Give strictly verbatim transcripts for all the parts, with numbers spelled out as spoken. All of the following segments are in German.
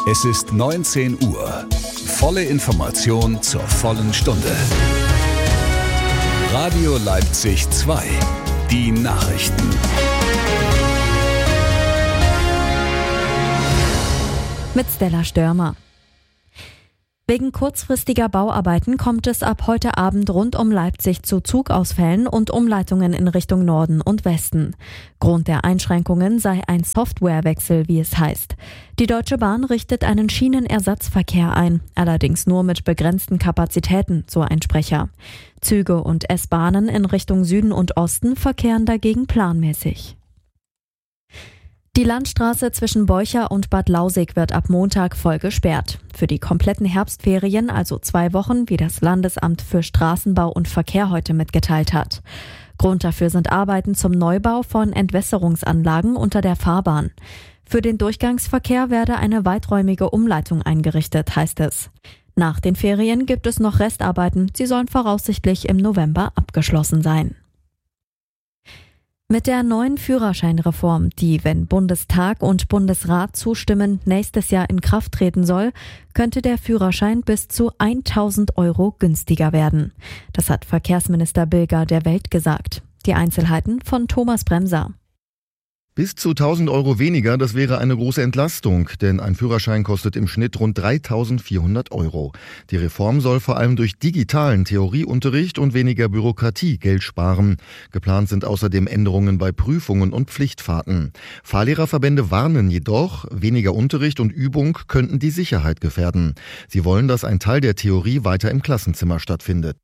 Es ist neunzehn Uhr. Volle Information zur vollen Stunde. Radio Leipzig zwei. Die Nachrichten. Mit Stella Störmer. Wegen kurzfristiger Bauarbeiten kommt es ab heute Abend rund um Leipzig zu Zugausfällen und Umleitungen in Richtung Norden und Westen. Grund der Einschränkungen sei ein Softwarewechsel, wie es heißt. Die Deutsche Bahn richtet einen Schienenersatzverkehr ein, allerdings nur mit begrenzten Kapazitäten, so ein Sprecher. Züge und S-Bahnen in Richtung Süden und Osten verkehren dagegen planmäßig. Die Landstraße zwischen Beucher und Bad Lausick wird ab Montag voll gesperrt. Für die kompletten Herbstferien, also zwei Wochen, wie das Landesamt für Straßenbau und Verkehr heute mitgeteilt hat. Grund dafür sind Arbeiten zum Neubau von Entwässerungsanlagen unter der Fahrbahn. Für den Durchgangsverkehr werde eine weiträumige Umleitung eingerichtet, heißt es. Nach den Ferien gibt es noch Restarbeiten, sie sollen voraussichtlich im November abgeschlossen sein. Mit der neuen Führerscheinreform, die, wenn Bundestag und Bundesrat zustimmen, nächstes Jahr in Kraft treten soll, könnte der Führerschein bis zu tausend Euro günstiger werden. Das hat Verkehrsminister Bilger der Welt gesagt. Die Einzelheiten von Thomas Bremser. Bis zu tausend Euro weniger, das wäre eine große Entlastung, denn ein Führerschein kostet im Schnitt rund dreitausendvierhundert Euro. Die Reform soll vor allem durch digitalen Theorieunterricht und weniger Bürokratie Geld sparen. Geplant sind außerdem Änderungen bei Prüfungen und Pflichtfahrten. Fahrlehrerverbände warnen jedoch, weniger Unterricht und Übung könnten die Sicherheit gefährden. Sie wollen, dass ein Teil der Theorie weiter im Klassenzimmer stattfindet.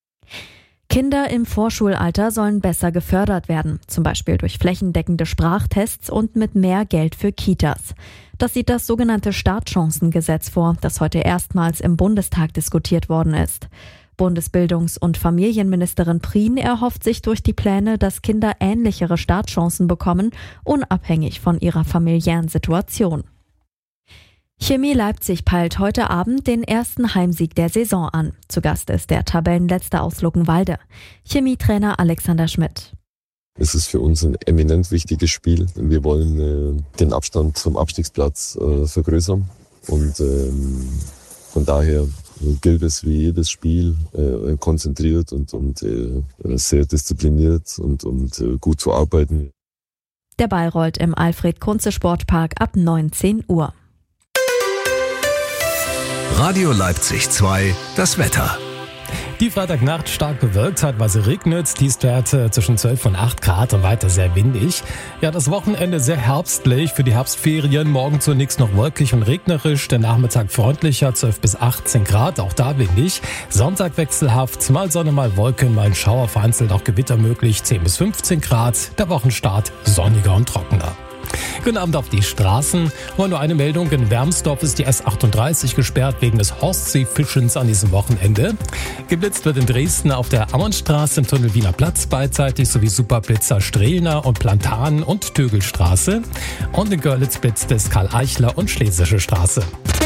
Kinder im Vorschulalter sollen besser gefördert werden, zum Beispiel durch flächendeckende Sprachtests und mit mehr Geld für Kitas. Das sieht das sogenannte Startchancengesetz vor, das heute erstmals im Bundestag diskutiert worden ist. Bundesbildungs- und Familienministerin Prien erhofft sich durch die Pläne, dass Kinder ähnlichere Startchancen bekommen, unabhängig von ihrer familiären Situation. Chemie Leipzig peilt heute Abend den ersten Heimsieg der Saison an. Zu Gast ist der Tabellenletzte aus Luckenwalde. Chemietrainer Alexander Schmidt. Es ist für uns ein eminent wichtiges Spiel. Wir wollen äh, den Abstand zum Abstiegsplatz äh, vergrößern. Und ähm, von daher gilt es wie jedes Spiel, äh, konzentriert und, und äh, sehr diszipliniert und, und äh, gut zu arbeiten. Der Ball rollt im Alfred-Kunze-Sportpark ab neunzehn Uhr. Radio Leipzig zwei, das Wetter. Die Freitagnacht stark bewölkt, zeitweise regnet, Tiefstwerte zwischen zwölf und acht Grad und weiter sehr windig. Ja, das Wochenende sehr herbstlich für die Herbstferien, morgen zunächst noch wolkig und regnerisch, der Nachmittag freundlicher, zwölf bis achtzehn Grad, auch da windig. Sonntag wechselhaft, mal Sonne, mal Wolken, mal ein Schauer, vereinzelt auch Gewitter möglich, zehn bis fünfzehn Grad, der Wochenstart sonniger und trockener. Guten Abend auf die Straßen. Nur eine Meldung. In Wermsdorf ist die S achtunddreißig gesperrt wegen des Ostseefischens an diesem Wochenende. Geblitzt wird in Dresden auf der Ammonstraße im Tunnel Wiener Platz beidseitig sowie Superblitzer Strehlner und Plantan und Tögelstraße. Und in Görlitz blitzt es Karl Eichler und Schlesische Straße.